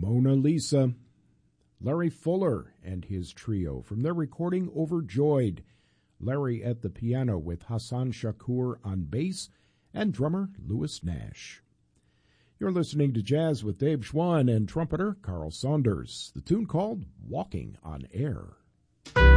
Mona Lisa. Larry Fuller and his trio from their recording Overjoyed. Larry at the piano with Hassan Shakur on bass and drummer Louis Nash. You're listening to Jazz with Dave Schwann and trumpeter Carl Saunders. The tune called Walking on Air.